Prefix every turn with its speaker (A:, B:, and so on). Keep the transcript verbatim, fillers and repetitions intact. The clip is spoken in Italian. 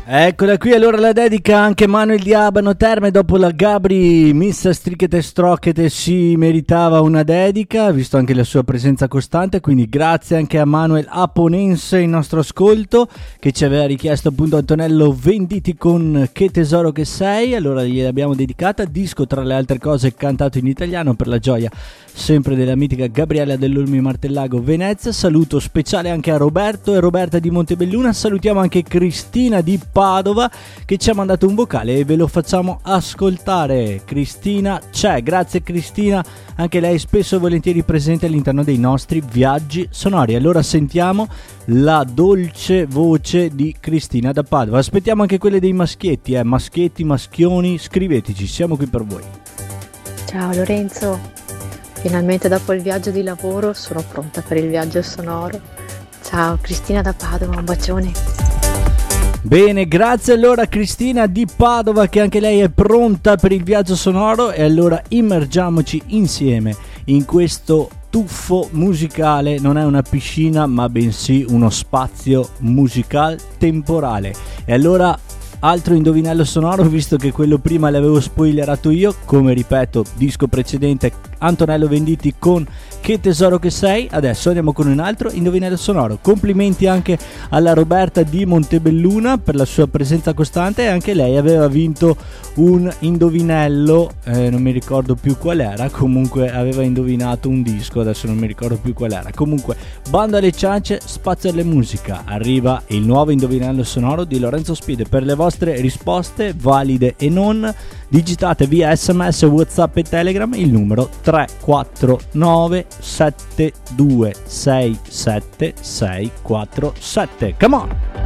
A: Eccola qui, allora la dedica anche Manuel di Abano Terme. Dopo la Gabri Missa Strichete Strocchete si meritava una dedica, visto anche la sua presenza costante, quindi grazie anche a Manuel Aponense in nostro ascolto, che ci aveva richiesto appunto Antonello Venditti con Che tesoro che sei. Allora gliel'abbiamo dedicata, disco tra le altre cose cantato in italiano per la gioia sempre della mitica Gabriella dell'Olmi Martellago Venezia. Saluto speciale anche a Roberto e Roberta di Montebelluna. Salutiamo anche Cristina di Padova che ci ha mandato un vocale e ve lo facciamo ascoltare. Cristina c'è, grazie Cristina, anche lei spesso e volentieri presente all'interno dei nostri viaggi sonori. Allora sentiamo la dolce voce di Cristina da Padova. Aspettiamo anche quelle dei maschietti, eh, maschietti, maschioni, scriveteci, siamo qui per voi.
B: Ciao Lorenzo, finalmente dopo il viaggio di lavoro sono pronta per il viaggio sonoro. Ciao Cristina da Padova, un bacione.
A: Bene, grazie allora Cristina di Padova, che anche lei è pronta per il viaggio sonoro. E allora immergiamoci insieme in questo tuffo musicale. Non è una piscina ma bensì uno spazio musical temporale. E allora altro indovinello sonoro, visto che quello prima l'avevo spoilerato io, come ripeto, disco precedente Antonello Venditti con Che tesoro che sei. Adesso andiamo con un altro indovinello sonoro. Complimenti anche alla Roberta di Montebelluna per la sua presenza costante, e anche lei aveva vinto un indovinello, eh, non mi ricordo più qual era, comunque aveva indovinato un disco, adesso non mi ricordo più qual era. Comunque, bando alle ciance, spazio alle musica, arriva il nuovo indovinello sonoro di Lorenzo Spide. Per le vostre risposte, valide e non, digitate via sms, whatsapp e telegram il numero tre quattro nove sette due sei sette sei quattro sette. Come on!